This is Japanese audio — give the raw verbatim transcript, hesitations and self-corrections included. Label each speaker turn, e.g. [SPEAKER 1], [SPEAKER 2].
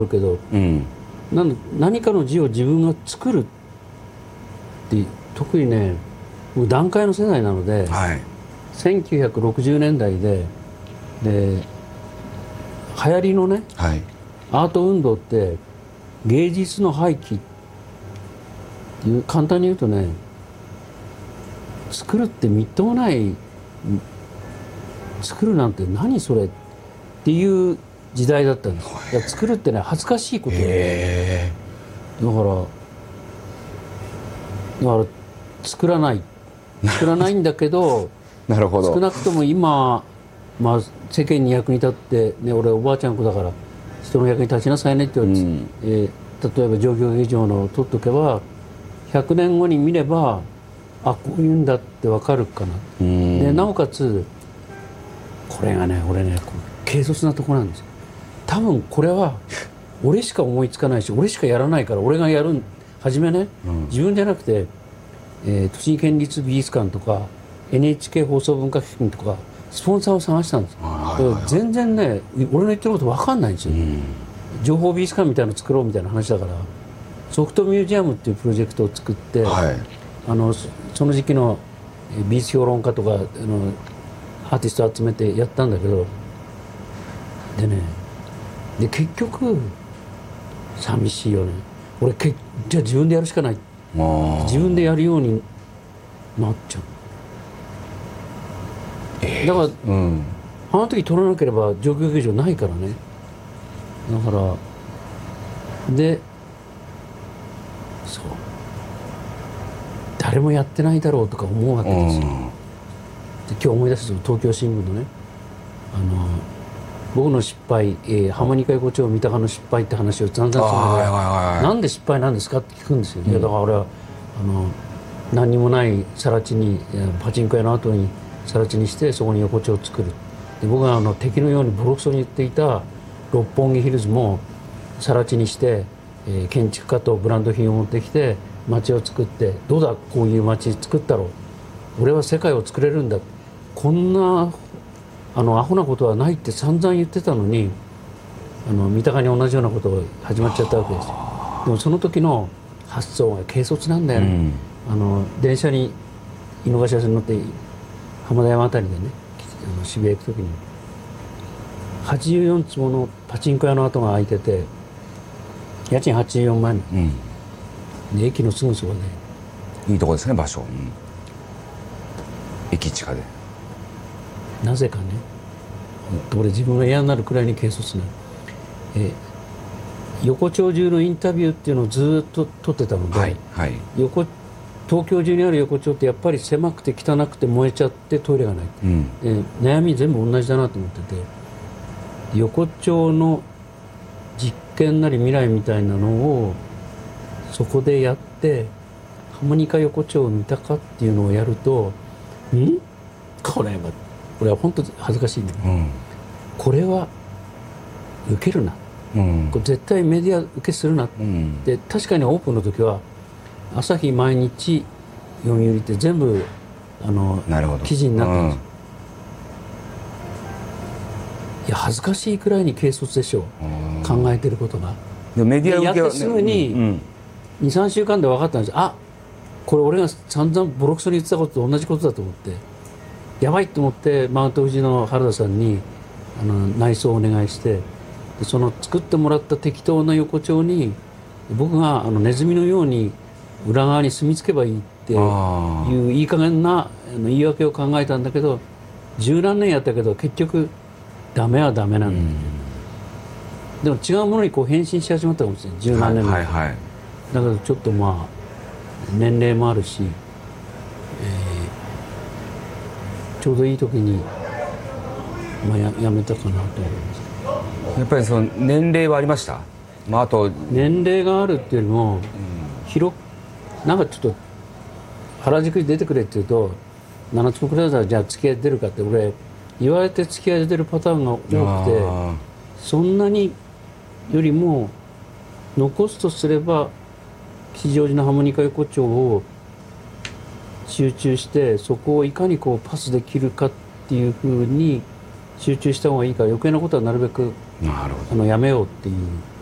[SPEAKER 1] けど、うん、何, 何かの字を自分が作るって特にねもう団塊の世代なので、はい、せんきゅうひゃくろくじゅうねんだいでで流行りのね、はい、アート運動って芸術の廃棄っていう簡単に言うとね作るってみっともない作るなんて何それっていう時代だったんです。いや作るってね恥ずかしいことでだからだから作らない作らないんだけどなるほど少なくとも今、まあ、世間に役に立って、ね、俺おばあちゃん子だから人の役に立ちなさいねって言われて、うんえー、例えば状況劇場のを取っとけばひゃくねんごに見ればあこういうんだって分かるかな、うん、でなおかつこれがね俺ね軽率なとこなんですよ。多分これは俺しか思いつかないし俺しかやらないから俺がやる初めね、うん、自分じゃなくて、えー、栃木県立美術館とか エヌエイチケー 放送文化基金とかスポンサーを探したんです、はいはいはい、全然ね俺の言ってること分かんないんですよ、うん、情報美術館みたいなの作ろうみたいな話だからソフトミュージアムっていうプロジェクトを作って、はい、あのその時期の美術評論家とかあのアーティストを集めてやったんだけどでねで結局寂しいよね俺けじゃあ自分でやるしかない自分でやるようになっちゃう、えー、だから、うん、あの時取らなければ状況劇場ないからねだからでそう誰もやってないだろうとか思うわけですよ、うん、で今日思い出すと東京新聞のねあの僕の失敗、えー、浜二階横丁三鷹の失敗って話をざんざんするのでなんで失敗なんですかって聞くんですよ、うん、いやだから俺はあの何にもない更地にパチンコ屋の後に更地にしてそこに横丁を作るで僕があの敵のようにボロクソに言っていた六本木ヒルズも更地にして、えー、建築家とブランド品を持ってきて街を作ってどうだこういう街作ったろう俺は世界を作れるんだこんなあのアホなことはないって散々言ってたのにあの三鷹に同じようなことが始まっちゃったわけですよ。でもその時の発想が軽率なんだよね、うん、あの電車に井の頭線に乗って浜田山あたりでねあの渋谷行く時にはちじゅうよん坪のパチンコ屋の跡が開いてて家賃はちじゅうよんまんえん、うん、で駅のすぐそこ
[SPEAKER 2] でいいとこですね場所、うん、駅地下で
[SPEAKER 1] なぜかね俺自分が嫌になるくらいに軽率な、えー、横丁中のインタビューっていうのをずっと撮ってたので、はいはい、横東京中にある横丁ってやっぱり狭くて汚くて燃えちゃってトイレがない、うん、えー、悩み全部同じだなと思ってて横丁の実験なり未来みたいなのをそこでやってハモニカ横丁を見たかっていうのをやるとんこれはこれは本当恥ずかしいんだけど、うん、これは受けるな、うん、これ絶対メディア受けするな、うん、で確かにオープンの時は朝日毎日読売って全部あの記事になったんです、うん、いや恥ずかしいくらいに軽率でしょう考えてることがでメディア受けは、ね、やってすぐに、うん、にさんしゅうかんで分かったんですあこれ俺が散々ボロクソに言ってたことと同じことだと思ってやばいと思ってマウント富士の原田さんにあの内装をお願いしてでその作ってもらった適当な横丁に僕があのネズミのように裏側に住み着けばいいっていういい加減なあの言い訳を考えたんだけど十何年やったけど結局ダメはダメなんだ、うん、でも違うものにこう変身し始まったかもしれない十何年前、はいはいはい、だけどちょっとまあ年齢もあるし、えーちょうどいい時に、まあ、や, やめたかなと思います。
[SPEAKER 2] やっぱりその年齢はありました、まあ、あと
[SPEAKER 1] 年齢があるっていうよりも、うん、広なんかちょっと原宿に出てくれって言うと七つ子プラザじゃあ付き合い出るかって俺言われて付き合い出るパターンが多くてそんなによりも残すとすれば吉祥寺のハモニカ横丁を集中してそこをいかにこうパスできるかっていうふうに集中した方がいいから余計なことはなるべくなるほどあのやめようっていう